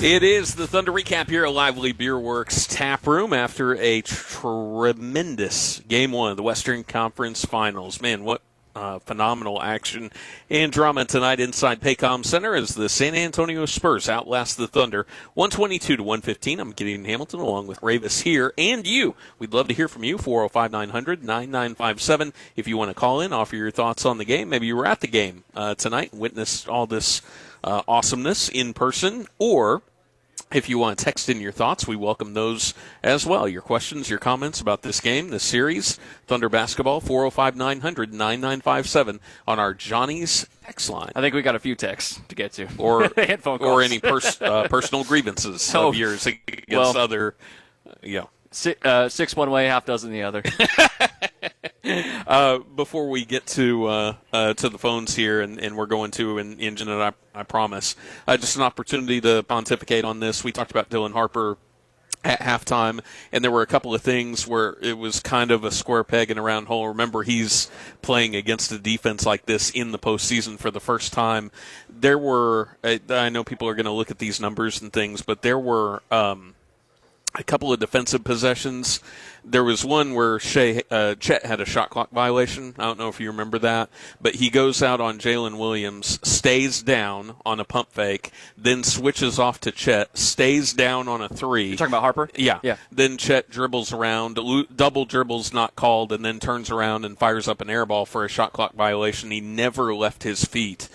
It is the Thunder Recap here at Lively Beer Works Tap Room after a tremendous Game 1 of the Western Conference Finals. Man, what phenomenal action and drama tonight inside Paycom Center as the San Antonio Spurs outlast the Thunder 122-115. I'm Gideon Hamilton along with Ravis here and you. We'd love to hear from you, 405-900-9957. If you want to call in, offer your thoughts on the game. Maybe you were at the game tonight and witnessed all this awesomeness in person, or if you want to text in your thoughts, we welcome those as well. Your questions, your comments about this game, this series, Thunder Basketball, 405-900-9957 on our Johnny's text line. I think we got a few texts to get to. Or phone calls. Or any personal grievances of yours against other, 6 one way, half dozen the other. Before we get to the phones here, and we're going to an engine, and I promise, just an opportunity to pontificate on this. We talked about Dylan Harper at halftime, and there were a couple of things where it was kind of a square peg in a round hole. Remember, he's playing against a defense like this in the postseason for the first time. There were, I know people are going to look at these numbers and things, but there were a couple of defensive possessions. There was one where Chet had a shot clock violation. I don't know if you remember that, but he goes out on Jalen Williams, stays down on a pump fake, then switches off to Chet, stays down on a three. You're talking about Harper? Yeah. Then Chet dribbles around, double dribbles not called, and then turns around and fires up an air ball for a shot clock violation. He never left his feet.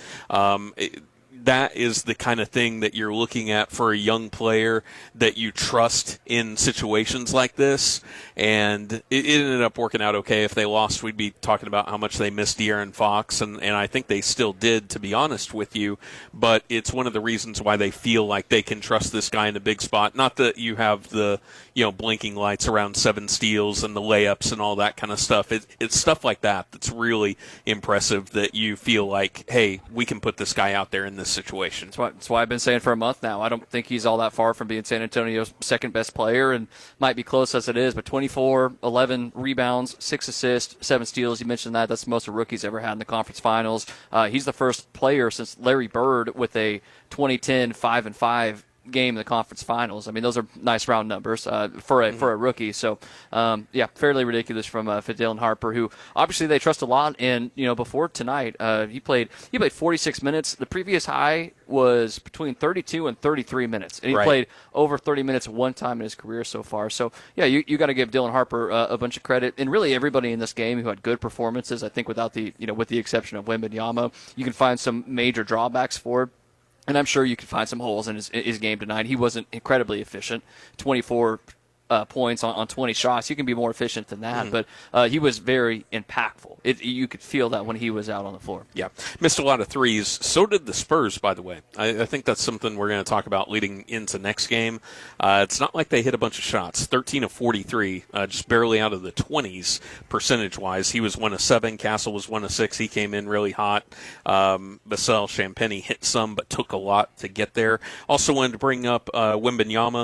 That is the kind of thing that you're looking at for a young player that you trust in situations like this. And it ended up working out okay. If they lost, we'd be talking about how much they missed De'Aaron Fox, and I think they still did, to be honest with you. But it's one of the reasons why they feel like they can trust this guy in a big spot. Not that you have the blinking lights around 7 steals and the layups and all that kind of stuff. It's stuff like that that's really impressive, that you feel like, hey, we can put this guy out there in this situation. That's why I've been saying for a month now. I don't think he's all that far from being San Antonio's second best player, and might be close as it is, but 24, 11 rebounds, 6 assists, 7 steals. You mentioned that. That's the most a rookie's ever had in the conference finals. He's the first player since Larry Bird with a 2010 5-5 game in the conference finals. I mean, those are nice round numbers for a rookie. So, fairly ridiculous from Dylan Harper, who obviously they trust a lot. And before tonight, he played 46 minutes. The previous high was between 32 and 33 minutes, and he played over 30 minutes one time in his career so far. So, you got to give Dylan Harper a bunch of credit, and really everybody in this game who had good performances. I think without the with the exception of Wembanyama, you can find some major drawbacks for. And I'm sure you could find some holes in his game tonight. He wasn't incredibly efficient. 24 points on 20 shots. You can be more efficient than that, but he was very impactful. You could feel that when he was out on the floor. Yeah. Missed a lot of threes. So did the Spurs, by the way. I think that's something we're going to talk about leading into next game. It's not like they hit a bunch of shots. 13 of 43, just barely out of the 20s percentage-wise. He was 1 of 7. Castle was 1 of 6. He came in really hot. Vassell Champagny hit some, but took a lot to get there. Also wanted to bring up Wembanyama.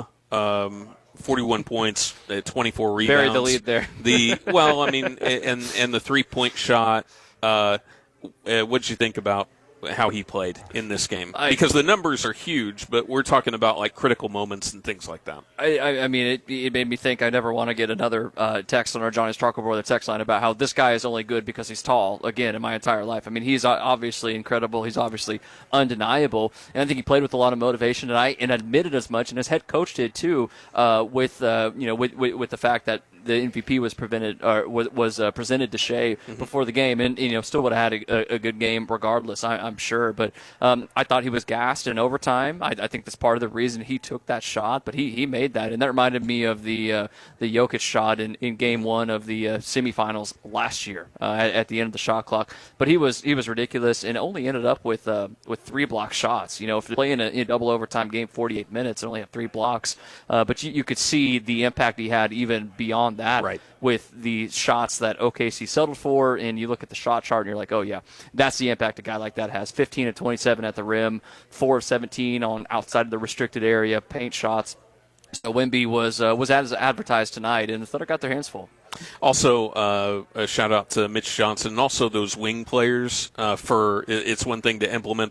41 points, 24 rebounds. Buried the lead there. And the 3-point shot. What did you think about how he played in this game? Because the numbers are huge, but we're talking about like critical moments and things like that. I mean, it made me think I never want to get another text on our Johnny's Charcoal Board, the text line, about how this guy is only good because he's tall, again, in my entire life. I mean, he's obviously incredible. He's obviously undeniable. And I think he played with a lot of motivation tonight and admitted as much, and his head coach did too, with the fact that the MVP was presented to Shea before the game, and still would have had a good game regardless, I'm sure. But I thought he was gassed in overtime. I think that's part of the reason he took that shot, but he made that, and that reminded me of the Jokic shot in Game 1 of the semifinals last year at the end of the shot clock. But he was ridiculous, and only ended up with 3 block shots. If you're playing a double overtime game, 48 minutes, and only have 3 blocks, but you could see the impact he had even beyond that, with the shots that OKC settled for, and you look at the shot chart and you're like, oh yeah, that's the impact a guy like that has. 15 of 27 at the rim, 4 of 17 on outside of the restricted area, paint shots. So Wemby was as advertised tonight, and the Thunder got their hands full. Also, a shout out to Mitch Johnson and also those wing players. It's one thing to implement